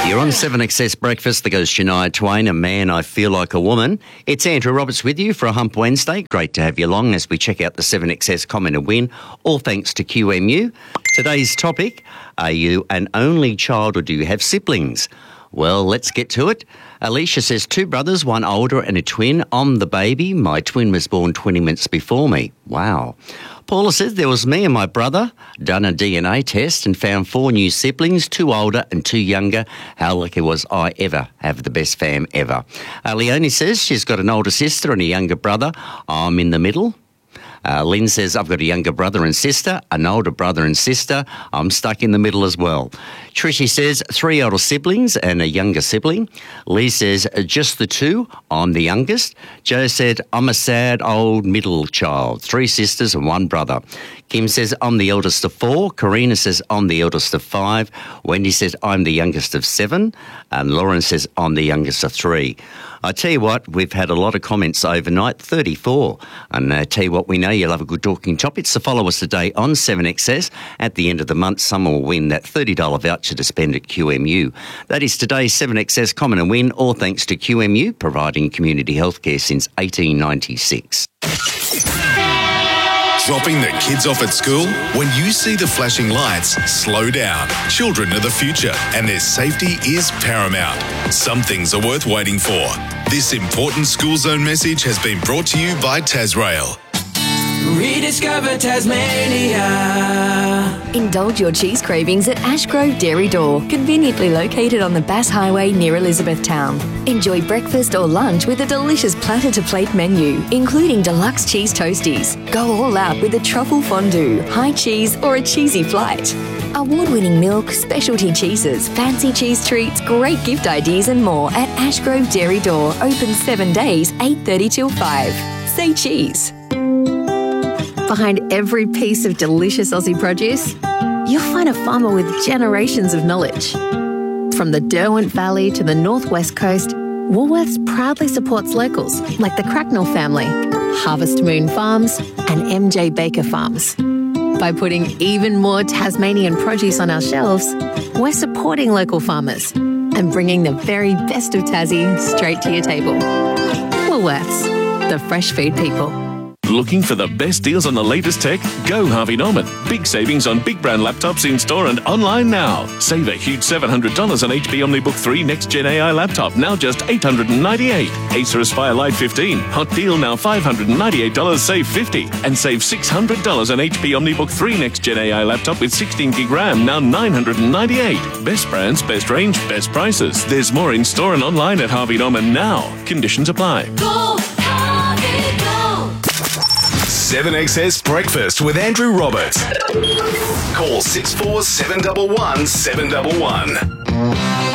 You're on 7XS Breakfast. There goes Shania Twain, A Man I Feel Like a Woman. It's Andrew Roberts with you for a Hump Wednesday. Great to have you along as we check out the 7XS Comment and Win, all thanks to QMU. Today's topic, are you an only child or do you have siblings? Well, let's get to it. Alicia says, 2 brothers, one older and a twin. I'm the baby. My twin was born 20 minutes before me. Wow. Paula says, there was me and my brother, done a DNA test and found 4 new siblings, 2 older and 2 younger. How lucky was I ever have the best fam ever. Leonie says she's got an older sister and a younger brother. I'm in the middle. Lynn says, I've got a younger brother and sister, an older brother and sister. I'm stuck in the middle as well. Trishy says, 3 older siblings and a younger sibling. Lee says, just the 2. I'm the youngest. Joe said, I'm a sad old middle child. 3 sisters and 1 brother. Kim says, I'm the eldest of 4. Karina says, I'm the eldest of 5. Wendy says, I'm the youngest of 7. And Lauren says, I'm the youngest of 3. I tell you what, we've had a lot of comments overnight, 34. And I tell you what, we know you love a good talking topic, so follow us today on 7XS. At the end of the month, someone will win that $30 voucher to spend at QMU. That is today's 7XS Comment and Win, all thanks to QMU, providing community healthcare since 1896. Dropping the kids off at school? When you see the flashing lights, slow down. Children are the future, and their safety is paramount. Some things are worth waiting for. This important school zone message has been brought to you by Tasrail. Rediscover Tasmania. Indulge your cheese cravings at Ashgrove Dairy Door, conveniently located on the Bass Highway near Elizabethtown. Enjoy breakfast or lunch with a delicious platter-to-plate menu, including deluxe cheese toasties. Go all out with a truffle fondue, high cheese or a cheesy flight. Award-winning milk, specialty cheeses, fancy cheese treats, great gift ideas and more at Ashgrove Dairy Door, open 7 days, 8:30 till 5. Say cheese. Behind every piece of delicious Aussie produce, you'll find a farmer with generations of knowledge. From the Derwent Valley to the Northwest Coast, Woolworths proudly supports locals like the Cracknell family, Harvest Moon Farms and MJ Baker Farms. By putting even more Tasmanian produce on our shelves, we're supporting local farmers and bringing the very best of Tassie straight to your table. Woolworths, the fresh food people. Looking for the best deals on the latest tech? Go Harvey Norman. Big savings on big brand laptops in store and online now. Save a huge $700 on HP OmniBook 3 Next Gen AI laptop, now just $898. Acer Aspire Lite 15, hot deal now $598, save $50. And save $600 on HP OmniBook 3 Next Gen AI laptop with 16 gig RAM, now $998. Best brands, best range, best prices. There's more in store and online at Harvey Norman now. Conditions apply. Go, Harvey, go. 7XS Breakfast with Andrew Roberts. Call 64711 711.